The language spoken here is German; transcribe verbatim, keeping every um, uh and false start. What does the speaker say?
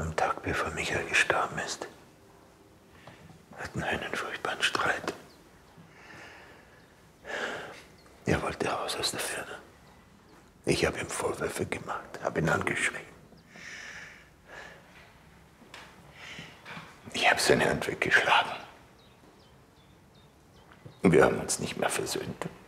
Am Tag, bevor Michael gestorben ist, hatten wir einen furchtbaren Streit. Er wollte raus aus der Firma. Ich habe ihm Vorwürfe gemacht, habe ihn angeschrien. Ich habe seine Hand weggeschlagen. Wir haben uns nicht mehr versöhnt.